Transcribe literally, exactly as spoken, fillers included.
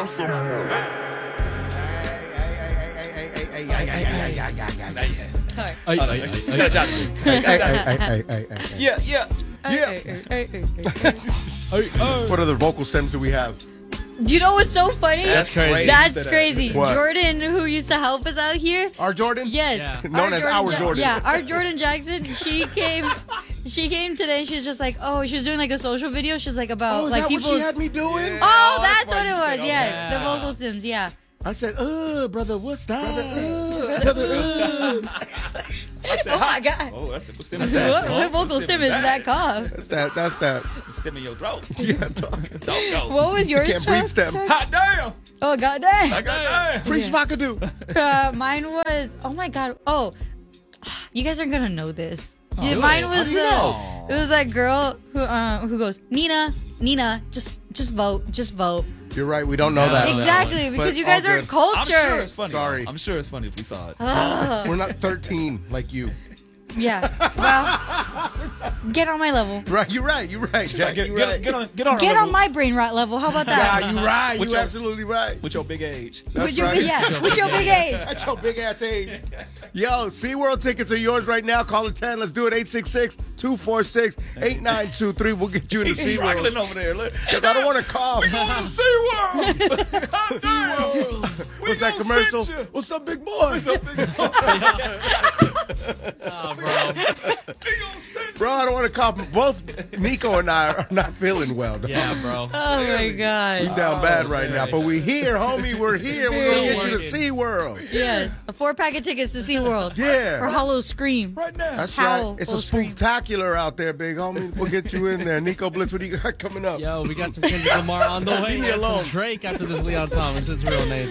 want some more. Sorry. Ay, ay, ay, ay. Yeah, yeah. Yeah. What other vocal stems do we have? You know what's so funny? That's crazy. That's crazy. What? Jordan, who used to help us out here. Our Jordan? Yes. Yeah. Known as our Ja- Jordan. Yeah, our Jordan Jackson. She came. She came today. And she was just like, oh, she was doing like a social video. She's like about Oh, is like that what people. she had me doing? Oh, Oh, that's, that's why what you it said, was. oh, Yeah, yeah. the vocal stems. Yeah. I said, uh, brother, what's that? Brother, uh, brother, uh. Oh my God. Oh, that's the stem. What, what vocal stem is that cough? That's that, that's that. Stem in your throat. Yeah, dog. Don't go. What was yours? Can't breathe Chuck? stem. Chuck? Hot damn. Oh God dang. I got that. Preach Vakadu. Uh, mine was. Oh my God. Oh, you guys aren't gonna know this. Yeah, mine was How do you the. know? It was that girl who uh, who goes, Nina, Nina, just just vote, just vote. You're right, we don't know that. know that Exactly, one. because But you guys all are good. culture. I'm sure it's funny. Sorry. I'm sure it's funny if we saw it. Ugh. We're not thirteen like you. Yeah. Well, get on my level. Right, you're right, you're right, Jack. Get, You're get, right. get on, get on, Get our on my brain rot level. How about Yeah, that? you're right. With You're your- absolutely right. with your big age. That's with your right. yeah, with your big age. That's your big ass age. Yo, SeaWorld tickets are yours right now. Call it ten. Let's do it. eight six six, two four six, eight nine two three. We'll get you in the He's rockling SeaWorld. over there. Look. Because I don't want to cough. SeaWorld. Hot damn. What's that gonna commercial? send you. What's up, big boy? Oh, bro. Bro, I don't want to cough. Both Nico and I are not feeling well. Dog. Yeah, bro. Oh my We God. down bad right now. But we here, homie. We're here. We're going to get you to SeaWorld. Yeah, a four pack of tickets to SeaWorld. Yeah. For Hollow Scream. Right now. That's Howl right. It's a or scream. spooktacular out there, big homie. We'll get you in there. Nico Blitz, what do you got coming up? Yo, we got some Kendrick Lamar on the way. Leave me And alone. some Drake after this Leon Thomas. It's real, Nate.